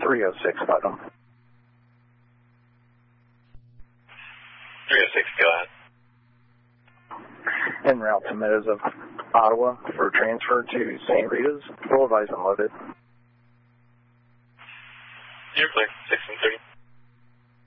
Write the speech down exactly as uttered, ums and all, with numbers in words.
three oh six, Putnam. three oh six, go ahead. En route to Meadows of Ottawa for transfer to Saint Rita's. Full advise unloaded. You're clear, six and thirty.